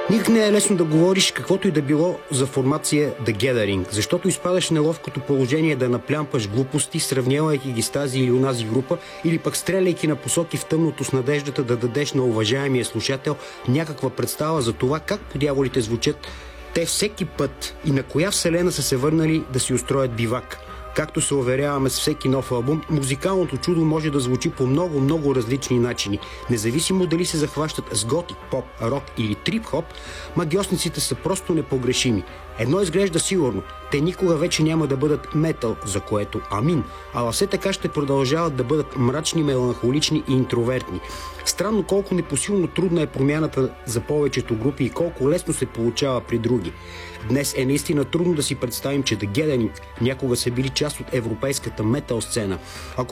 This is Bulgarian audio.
Никак не е лесно да говориш каквото и да било за формация The Gathering, защото изпадаш в неловкото положение да наплямпаш глупости, сравнявайки ги с тази или онази група, или пък стреляйки на посоки в тъмното с надеждата да дадеш на уважаемия слушател някаква представа за това как по дяволите звучат те всеки път и на коя вселена са се върнали да си устроят бивак. Както се уверяваме с всеки нов албум, музикалното чудо може да звучи по много различни начини. Независимо дали се захващат с готик, поп, рок или трип-хоп, магиосниците са просто непогрешими. Едно изглежда сигурно, те никога вече няма да бъдат метал, за което амин, ала все така ще продължават да бъдат мрачни, меланхолични и интровертни. Странно колко непосилно трудна е промяната за повечето групи и колко лесно се получава при други. Днес е наистина трудно да си представим, че The Gathering някога са били част от европейската метал сцена. Ако